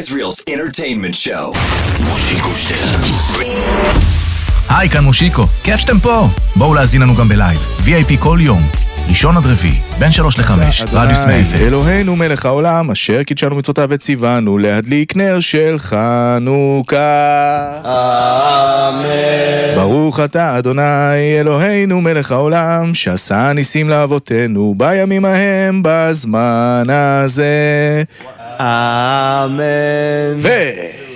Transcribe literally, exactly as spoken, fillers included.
Israel's entertainment show. מושיקו שטרן. היי, כאן מושיקו. כיף שאתם פה. בואו להזין לנו גם בלייב. וי איי פי כל יום. ראשון עד רביעי, בין שלוש לחמש, רדיוס מאה אפס. אלוהינו מלך העולם, אשר קידשנו מצוותיו וציוונו להדליק נר של חנוכה. אמן. ברוך אתה אדוני אלוהינו מלך העולם, שעשה ניסים לאבותינו בימים ההם בזמן הזה. אמן. ו...